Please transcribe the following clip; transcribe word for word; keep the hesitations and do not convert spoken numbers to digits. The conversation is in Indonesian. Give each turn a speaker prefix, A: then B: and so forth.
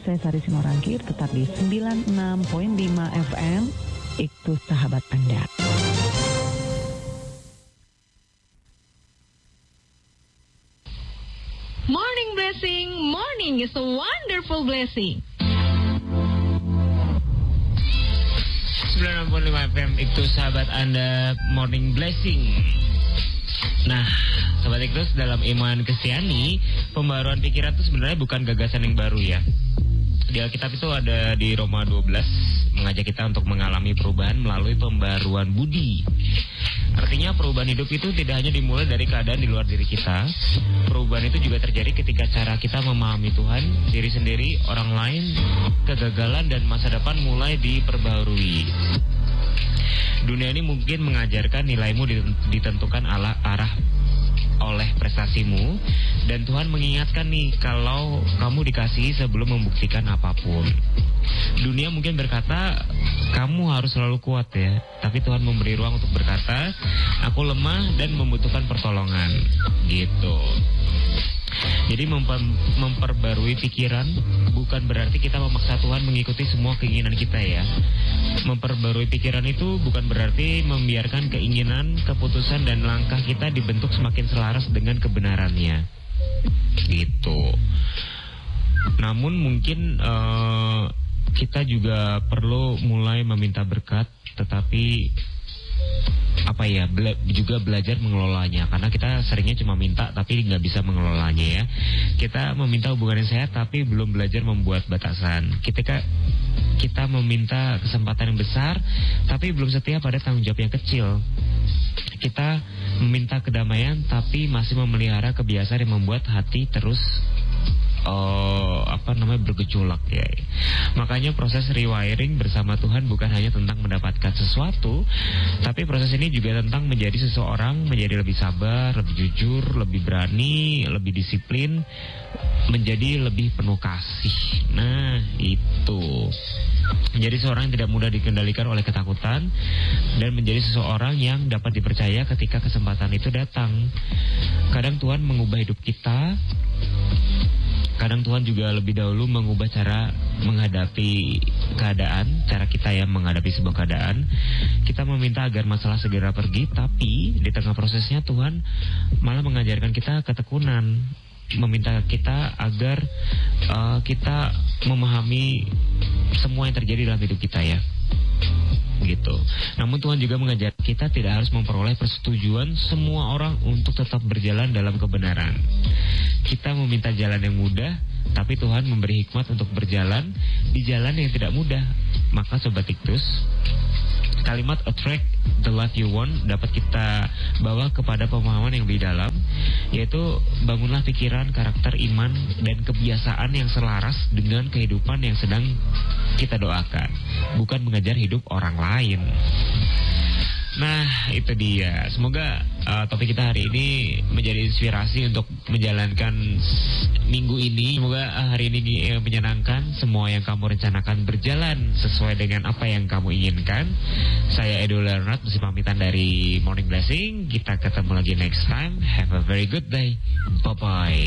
A: saya Sari Simorangkir, tetap di sembilan puluh enam koma lima F M, itu sahabat Anda.
B: Morning blessing, morning is a wonderful blessing.
C: sembilan puluh enam koma lima F M, itu sahabat Anda, morning blessing. Nah, Sobat Iktus, dalam iman Kristiani, pembaruan pikiran itu sebenarnya bukan gagasan yang baru ya. Di Alkitab itu ada di Roma dua belas, mengajak kita untuk mengalami perubahan melalui pembaruan budi. Artinya perubahan hidup itu tidak hanya dimulai dari keadaan di luar diri kita. Perubahan itu juga terjadi ketika cara kita memahami Tuhan, diri sendiri, orang lain, kegagalan dan masa depan mulai diperbarui. Dunia ini mungkin mengajarkan nilaimu ditentukan ala arah oleh prestasimu, dan Tuhan mengingatkan nih kalau kamu dikasihi sebelum membuktikan apapun. Dunia mungkin berkata kamu harus selalu kuat ya, tapi Tuhan memberi ruang untuk berkata aku lemah dan membutuhkan pertolongan gitu. Jadi memper, memperbarui pikiran bukan berarti kita memaksa Tuhan mengikuti semua keinginan kita ya. Memperbarui pikiran itu bukan berarti membiarkan keinginan, keputusan dan langkah kita dibentuk semakin selaras dengan kebenarannya gitu. Namun mungkin uh, kita juga perlu mulai meminta berkat, tetapi apa ya, bela- juga belajar mengelolanya, karena kita seringnya cuma minta tapi nggak bisa mengelolanya ya. Kita meminta hubungan yang sehat tapi belum belajar membuat batasan. Ketika kita meminta kesempatan yang besar tapi belum setia pada tanggung jawab yang kecil. Kita meminta kedamaian tapi masih memelihara kebiasaan yang membuat hati terus Uh, apa namanya bergejolak ya. Makanya proses rewiring bersama Tuhan bukan hanya tentang mendapatkan sesuatu, tapi proses ini juga tentang menjadi seseorang menjadi lebih sabar, lebih jujur, lebih berani, lebih disiplin, menjadi lebih penuh kasih. Nah itu, menjadi seorang yang tidak mudah dikendalikan oleh ketakutan, dan menjadi seseorang yang dapat dipercaya ketika kesempatan itu datang. Kadang Tuhan mengubah hidup kita, kadang Tuhan juga lebih dahulu mengubah cara menghadapi keadaan, cara kita yang menghadapi sebuah keadaan. Kita meminta agar masalah segera pergi, tapi di tengah prosesnya Tuhan malah mengajarkan kita ketekunan, meminta kita agar uh, kita memahami semua yang terjadi dalam hidup kita ya, gitu. Namun Tuhan juga mengajar kita tidak harus memperoleh persetujuan semua orang untuk tetap berjalan dalam kebenaran. Kita meminta jalan yang mudah, tapi Tuhan memberi hikmat untuk berjalan di jalan yang tidak mudah. Maka Sobat Iktus, kalimat attract the life you want dapat kita bawa kepada pemahaman yang lebih dalam, yaitu bangunlah pikiran, karakter, iman, dan kebiasaan yang selaras dengan kehidupan yang sedang kita doakan, bukan mengejar hidup orang lain. Nah itu dia. Semoga uh, topik kita hari ini menjadi inspirasi untuk menjalankan minggu ini. Semoga uh, hari ini uh, menyenangkan. Semua yang kamu rencanakan berjalan sesuai dengan apa yang kamu inginkan. Saya Edo Leonard, mesti pamitan dari Morning Blessing. Kita ketemu lagi next time. Have a very good day. Bye bye.